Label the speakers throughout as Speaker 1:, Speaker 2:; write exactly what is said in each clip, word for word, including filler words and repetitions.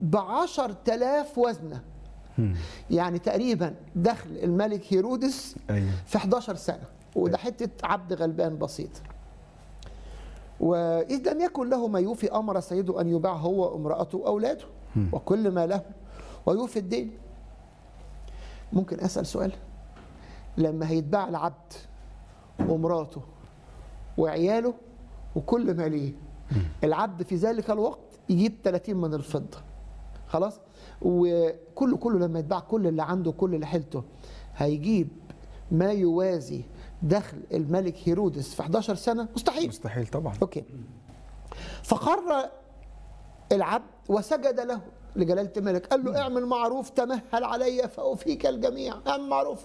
Speaker 1: بعشر تلاف وزنة. يعني تقريبا دخل الملك هيرودس
Speaker 2: أيوة.
Speaker 1: في حداشر سنة، وده حتة عبد غلبان بسيط. وإذ لم يكن له ما يوفي أمر سيده أن يباع هو وامرأته وأولاده وكل ما له ويوفي الدين. ممكن أسأل سؤال؟ لما هيتباع العبد ومراته وعياله وكل ما ليه، العبد في ذلك الوقت يجيب ثلاثين من الفضة، خلاص؟ وكله كله لما يتباع كل اللي عنده كل اللي حيلته هيجيب ما يوازي دخل الملك هيرودس في حداشر سنة؟ مستحيل.
Speaker 2: مستحيل طبعا.
Speaker 1: اوكي. فخر العبد وسجد له لجلالة الملك، قال له اعمل معروف تمهل علي فأوفيك الجميع، اعمل معروف.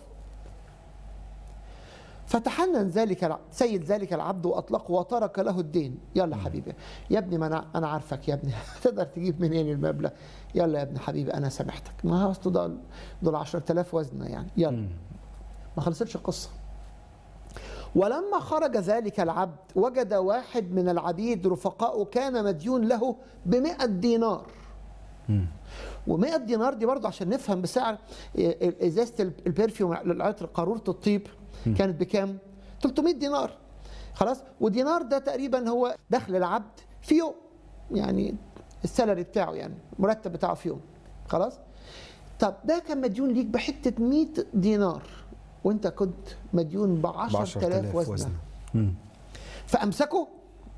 Speaker 1: فتحنن ذلك سيد ذلك العبد واطلقه وترك له الدين. يلا حبيبي يا ابني، ما انا انا عارفك يا ابني، تقدر تجيب منين المبلغ؟ يلا يا ابن حبيبي انا سامحتك، ما هو اصله دول دول عشرة آلاف وزنه يعني، يلا. ما خلصتش القصه. ولما خرج ذلك العبد وجد واحد من العبيد رفقائه كان مديون له بمئة دينار. ومئة دينار دي برضه عشان نفهم بسعر ازازه البرفيوم، العطر، قاروره الطيب كانت بكام؟ ثلاثمئة دينار. خلاص؟ ودينار ده تقريبا هو دخل العبد في يوم، يعني السالري بتاعه، يعني المرتب بتاعه في يوم. خلاص؟ طب ده كان مديون ليك بحته مئة دينار وانت كنت مديون ب عشرة آلاف وزنه. فامسكه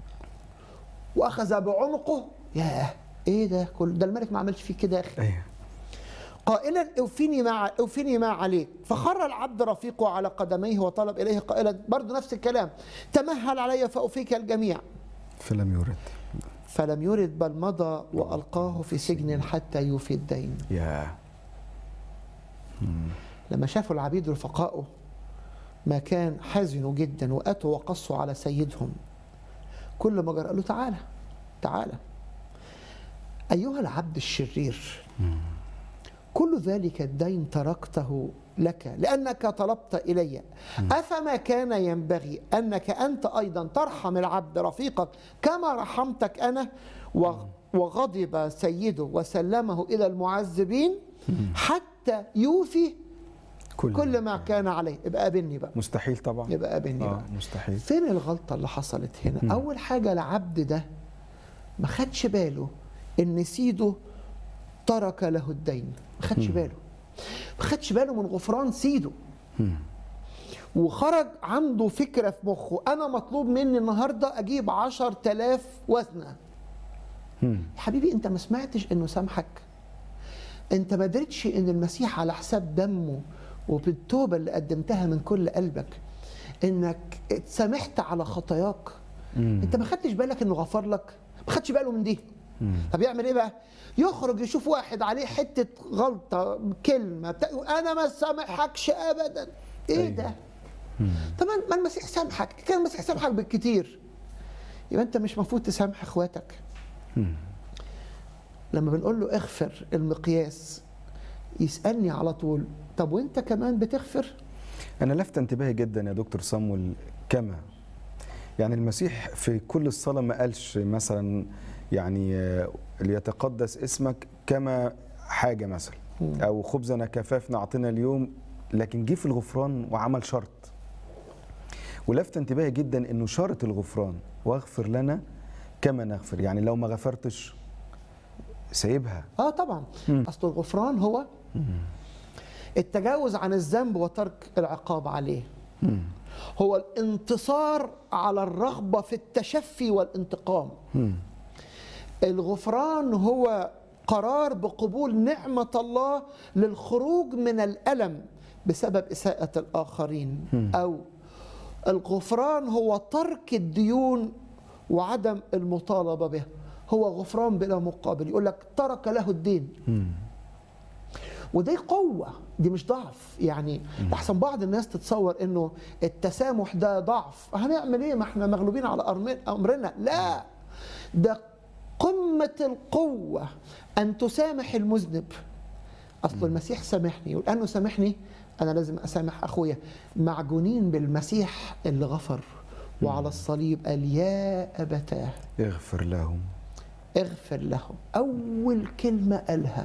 Speaker 1: واخذ بعنقه. ياه ايه ده كل ده؟ الملك ما عملش فيه كده يا اخي.
Speaker 2: ايوه.
Speaker 1: قائلا اوفني ما اوفني ما عليك. فخر العبد رفيقه على قدميه وطلب اليه قائلا برضه نفس الكلام، تمهل علي فاوفيك الجميع.
Speaker 2: فلم يرد.
Speaker 1: فلم يرد بل مضى والقاه في سجن حتى يوفي الدين.
Speaker 2: يا
Speaker 1: لما شافوا العبيد رفقائه ما كان حزنوا جدا، واتوا وقصوا على سيدهم. كل ما جرى قال له تعالى تعالى ايها العبد الشرير، كل ذلك الدين تركته لك لأنك طلبت إلي. أفما كان ينبغي أنك أنت أيضا ترحم العبد رفيقك كما رحمتك أنا؟ وغضب سيده وسلمه إلى المعذبين حتى يوفي كل, كل ما كان عليه. يبقى قابلني بقى.
Speaker 2: مستحيل طبعا.
Speaker 1: يبقى قابلني
Speaker 2: آه
Speaker 1: بقى.
Speaker 2: مستحيل.
Speaker 1: فين الغلطة اللي حصلت هنا؟ م. أول حاجة العبد ده ما خدش باله إن سيده ترك له الدين. ما خدش باله ما خدش باله من غفران سيده. وخرج عنده فكرة في مخه، أنا مطلوب مني النهاردة أجيب عشر تلاف وزنة. يا حبيبي أنت ما سمعتش إنه سامحك؟ أنت ما درتش إن المسيح على حساب دمه وبالتوبة اللي قدمتها من كل قلبك إنك اتسامحت على خطاياك؟ أنت ما خدتش بالك إنه غفر لك؟ ما خدش باله من دي. طب يعمل ايه بقى؟ يخرج يشوف واحد عليه حته غلطه كلمه بتا... انا ما سامحكش ابدا. ايه أيوة. ده؟ طب ما المسيح سامحك، كان المسيح سامحك بالكتير، يبقى انت مش المفروض تسامح اخواتك. لما بنقول له اغفر المقياس يسالني على طول، طب وانت كمان بتغفر؟
Speaker 2: انا لفت انتباهي جدا يا دكتور صامويل، كما يعني المسيح في كل الصلاه ما قالش مثلا يعني ليتقدس اسمك كما حاجة مثلا، أو خبزنا كفافنا أعطينا اليوم، لكن جه في الغفران وعمل شرط. ولفت انتباهي جدا إنه شرط الغفران واغفر لنا كما نغفر، يعني لو ما غفرتش سايبها.
Speaker 1: آه طبعا. مم. أصل الغفران هو مم. التجاوز عن الذنب وترك العقاب عليه. مم. هو الانتصار على الرغبة في التشفي والانتقام. مم. الغفران هو قرار بقبول نعمة الله للخروج من الألم بسبب إساءة الآخرين. م. أو الغفران هو ترك الديون وعدم المطالبة به. هو غفران بلا مقابل، يقول لك ترك له الدين. م. ودي قوة، دي مش ضعف. يعني أحسن بعض الناس تتصور إنه التسامح ده ضعف، هنعمل إيه ما إحنا مغلوبين على أمرنا. لا، ده قمة القوة أن تسامح المذنب. أصل المسيح سامحني، يقول أنه سامحني أنا لازم أسامح أخويا. معجونين بالمسيح اللي غفر وعلى الصليب قال يا أبتاه
Speaker 2: اغفر لهم
Speaker 1: اغفر لهم. أول كلمة قالها